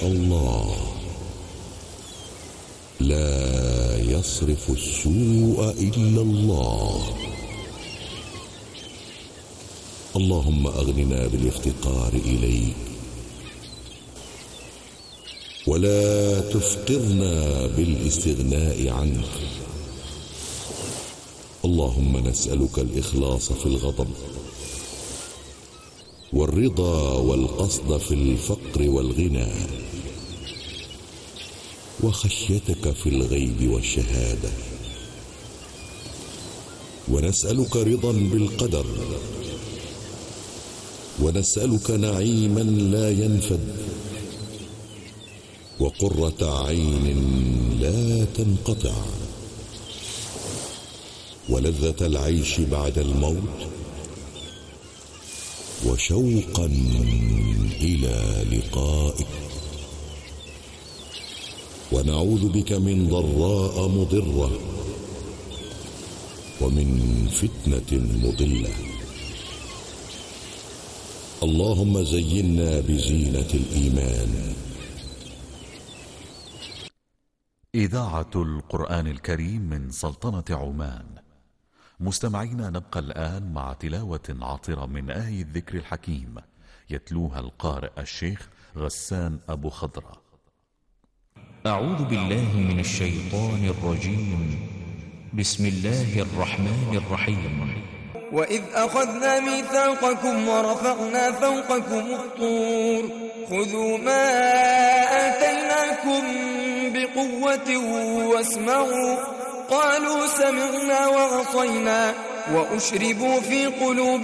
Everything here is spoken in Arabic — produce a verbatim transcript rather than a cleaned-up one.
الله لا يصرف السوء إلا الله. اللهم أغننا بالافتقار إليك ولا تفقرنا بالاستغناء عنك. اللهم نسألك الإخلاص في الغضب والرضا والقصد في الفقر والغنى وخشيتك في الغيب والشهادة، ونسألك رضا بالقدر، ونسألك نعيما لا ينفد، وقرة عين لا تنقطع، ولذة العيش بعد الموت، وشوقا إلى لقائك. ونعوذ بك من ضراء مضرة ومن فتنة مضلة. اللهم زينا بزينة الإيمان. إذاعة القرآن الكريم من سلطنة عمان. مستمعينا، نبقى الآن مع تلاوة عطرة من آية الذكر الحكيم يتلوها القارئ الشيخ غسان أبو خضرة. أعوذ بالله من الشيطان الرجيم. بسم الله الرحمن الرحيم. وإذ أخذنا ميثاقكم ورفعنا فوقكم الطور خذوا ما آتيناكم بقوة واسمعوا. قالوا سمعنا وعصينا وأشربوا في قلوبهم